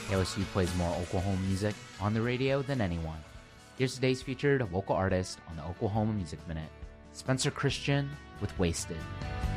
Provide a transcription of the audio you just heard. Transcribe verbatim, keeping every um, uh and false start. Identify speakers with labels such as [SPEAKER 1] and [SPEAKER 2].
[SPEAKER 1] K O S U plays more Oklahoma music on the radio than anyone. Here's today's featured local artist on the Oklahoma Music Minute, Spencer Christian with Wasted.